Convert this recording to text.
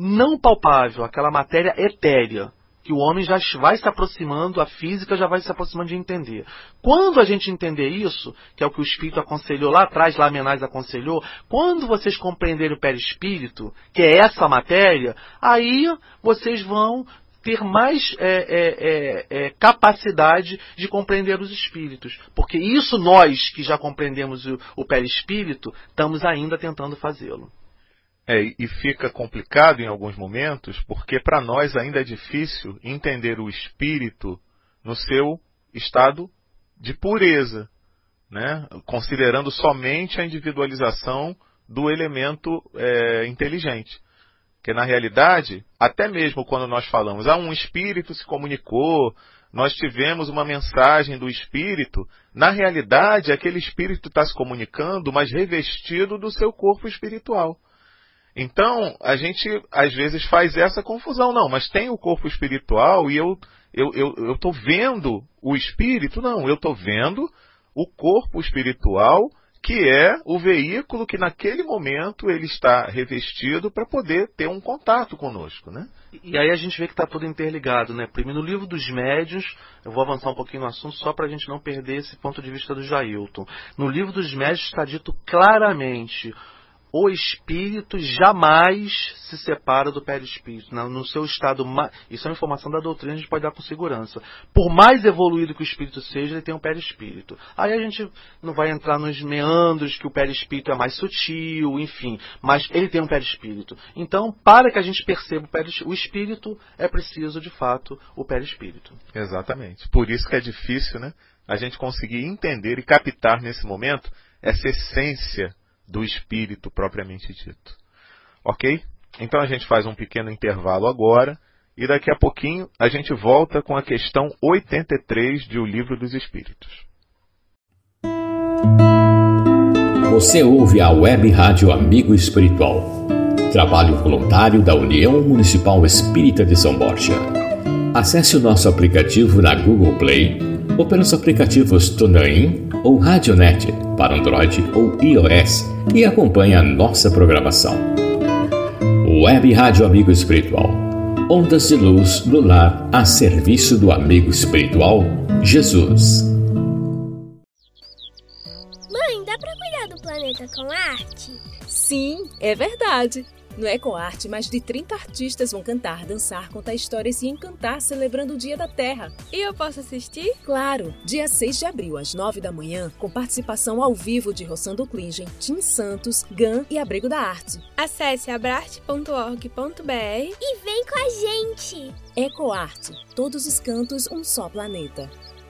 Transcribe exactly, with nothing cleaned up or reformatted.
não palpável, aquela matéria etérea, que o homem já vai se aproximando, a física já vai se aproximando de entender. Quando a gente entender isso, que é o que o Espírito aconselhou lá atrás, lá Menais aconselhou, quando vocês compreenderem o perispírito, que é essa matéria, aí vocês vão ter mais é, é, é, é, capacidade de compreender os espíritos. Porque isso nós, que já compreendemos o, o perispírito, estamos ainda tentando fazê-lo. É, e fica complicado em alguns momentos, porque para nós ainda é difícil entender o espírito no seu estado de pureza, né? Considerando somente a individualização do elemento é, inteligente. Porque na realidade, até mesmo quando nós falamos, ah, um espírito se comunicou, nós tivemos uma mensagem do espírito, na realidade aquele espírito está se comunicando, mas revestido do seu corpo espiritual. Então, a gente às vezes faz essa confusão. Não, mas tem o corpo espiritual e eu eu eu eu estou vendo o espírito? Não, eu estou vendo o corpo espiritual, que é o veículo que naquele momento ele está revestido para poder ter um contato conosco, né? E aí a gente vê que está tudo interligado, né? Primeiro, no livro dos médiuns, eu vou avançar um pouquinho no assunto só para a gente não perder esse ponto de vista do Jailton. No livro dos médiuns está dito claramente: o espírito jamais se separa do perispírito. No seu estado, isso é uma informação da doutrina, a gente pode dar com segurança. Por mais evoluído que o espírito seja, ele tem um perispírito. Aí a gente não vai entrar nos meandros que o perispírito é mais sutil, enfim, mas ele tem um perispírito. Então, para que a gente perceba o, peris, o espírito, é preciso, de fato, o perispírito. Exatamente. Por isso que é difícil, né, a gente conseguir entender e captar nesse momento essa essência do espírito propriamente dito. Ok? Então a gente faz um pequeno intervalo agora e daqui a pouquinho a gente volta com a questão oitenta e três de O Livro dos Espíritos. Você ouve a Web Rádio Amigo Espiritual, trabalho voluntário da União Municipal Espírita de São Borja. Acesse o nosso aplicativo na Google Play ou pelos aplicativos TuneIn ou Radionet para Android ou iOS e acompanhe a nossa programação. Web Rádio Amigo Espiritual, ondas de luz do lar a serviço do amigo espiritual Jesus. Mãe, dá pra cuidar do planeta com arte? Sim, é verdade. No EcoArte, mais de trinta artistas vão cantar, dançar, contar histórias e encantar celebrando o Dia da Terra. E eu posso assistir? Claro! Dia seis de abril, às nove da manhã, com participação ao vivo de Rossando Klingen, Tim Santos, Gan e Abrigo da Arte. Acesse abrarte ponto org ponto br e vem com a gente! EcoArte, todos os cantos, um só planeta.